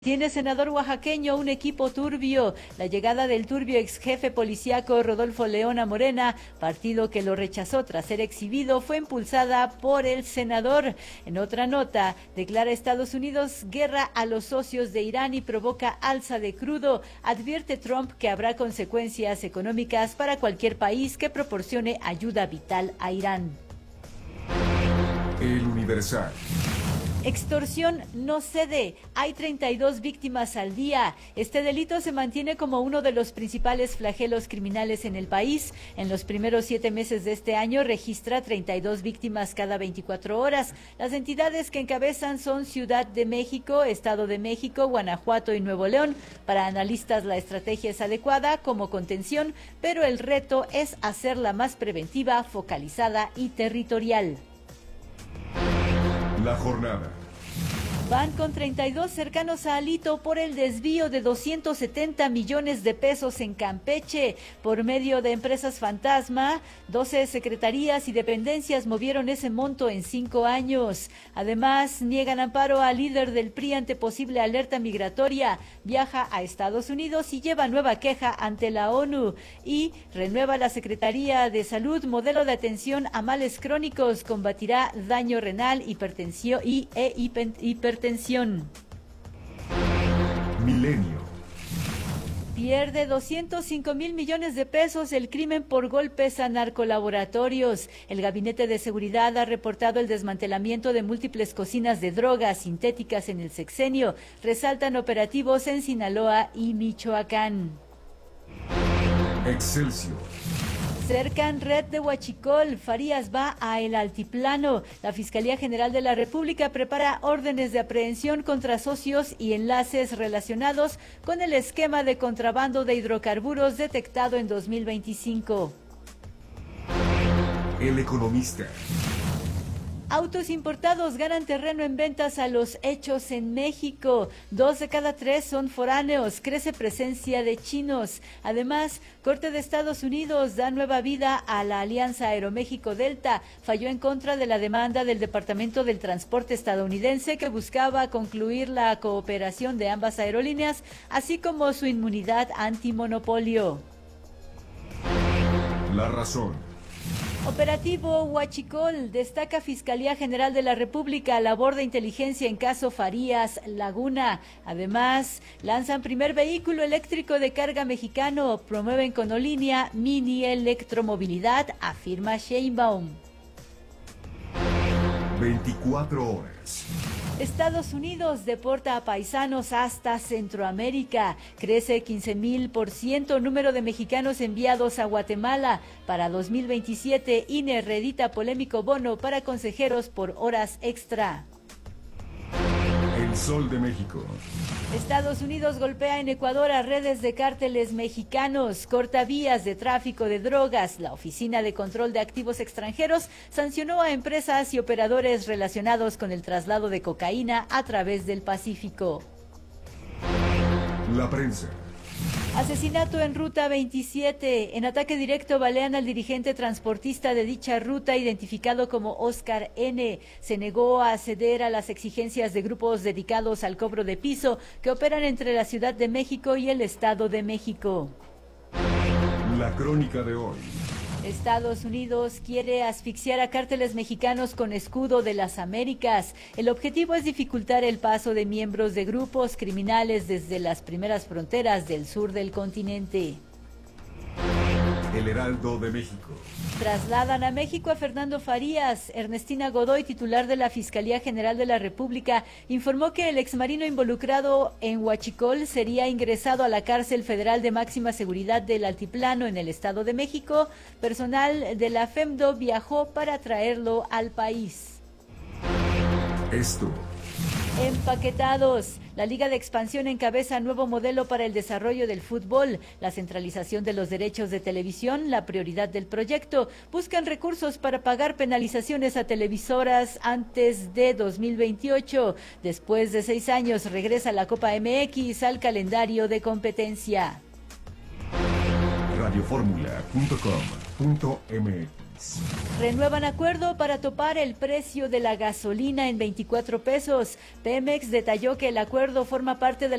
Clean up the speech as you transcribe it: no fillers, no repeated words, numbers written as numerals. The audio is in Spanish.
Tiene senador oaxaqueño un equipo turbio. La llegada del turbio ex jefe policíaco Rodolfo León a Morena, partido que lo rechazó tras ser exhibido, fue impulsada por el senador. En otra nota, declara Estados Unidos guerra a los socios de Irán y provoca alza de crudo. Advierte Trump que habrá consecuencias económicas para cualquier país que proporcione ayuda vital a Irán. El Universal. Extorsión no cede. Hay 32 víctimas al día. Este delito se mantiene como uno de los principales flagelos criminales en el país. En los primeros 7 meses de este año registra 32 víctimas cada 24 horas. Las entidades que encabezan son Ciudad de México, Estado de México, Guanajuato y Nuevo León. Para analistas, la estrategia es adecuada como contención, pero el reto es hacerla más preventiva, focalizada y territorial. La jornada. Van con 32 cercanos a Alito por el desvío de 270 millones de pesos en Campeche. Por medio de empresas fantasma, 12 secretarías y dependencias movieron ese monto en 5 años. Además, niegan amparo al líder del PRI ante posible alerta migratoria. Viaja a Estados Unidos y lleva nueva queja ante la ONU. Y renueva la Secretaría de Salud modelo de atención a males crónicos. Combatirá daño renal, hipertensión y hipertensión. Milenio. Pierde 205,000 millones de pesos el crimen por golpes a narcolaboratorios. El Gabinete de Seguridad ha reportado el desmantelamiento de múltiples cocinas de drogas sintéticas en el sexenio. Resaltan operativos en Sinaloa y Michoacán. Excelsior. Cercan red de Huachicol. Farías va a El Altiplano. La Fiscalía General de la República prepara órdenes de aprehensión contra socios y enlaces relacionados con el esquema de contrabando de hidrocarburos detectado en 2025. El Economista. Autos importados ganan terreno en ventas a los hechos en México. 2 de cada 3 son foráneos. Crece presencia de chinos. Además, Corte de Estados Unidos da nueva vida a la Alianza Aeroméxico-Delta. Falló en contra de la demanda del Departamento del Transporte estadounidense que buscaba concluir la cooperación de ambas aerolíneas, así como su inmunidad antimonopolio. La Razón. Operativo Huachicol. Destaca Fiscalía General de la República labor de inteligencia en caso Farías Laguna. Además, lanzan primer vehículo eléctrico de carga mexicano. Promueven con Olínea mini electromovilidad, afirma Sheinbaum. 24 horas. Estados Unidos deporta a paisanos hasta Centroamérica. Crece 15,000% número de mexicanos enviados a Guatemala. Para 2027, INE reedita polémico bono para consejeros por horas extra. El Sol de México. Estados Unidos golpea en Ecuador a redes de cárteles mexicanos, corta vías de tráfico de drogas. La Oficina de Control de Activos Extranjeros sancionó a empresas y operadores relacionados con el traslado de cocaína a través del Pacífico. La Prensa. Asesinato en Ruta 27. En ataque directo balean al dirigente transportista de dicha ruta, identificado como Oscar N. Se negó a ceder a las exigencias de grupos dedicados al cobro de piso que operan entre la Ciudad de México y el Estado de México. La Crónica de hoy. Estados Unidos quiere asfixiar a cárteles mexicanos con escudo de las Américas. El objetivo es dificultar el paso de miembros de grupos criminales desde las primeras fronteras del sur del continente. El Heraldo de México. Trasladan a México a Fernando Farías. Ernestina Godoy, titular de la Fiscalía General de la República, informó que el exmarino involucrado en Huachicol sería ingresado a la cárcel federal de máxima seguridad del Altiplano en el Estado de México. Personal de la FEMDO viajó para traerlo al país. Esto. Empaquetados. La Liga de Expansión encabeza nuevo modelo para el desarrollo del fútbol. La centralización de los derechos de televisión, la prioridad del proyecto. Buscan recursos para pagar penalizaciones a televisoras antes de 2028. Después de 6 años regresa la Copa MX al calendario de competencia. Radioformula.com.mx Renuevan acuerdo para topar el precio de la gasolina en 24 pesos. Pemex detalló que el acuerdo forma parte de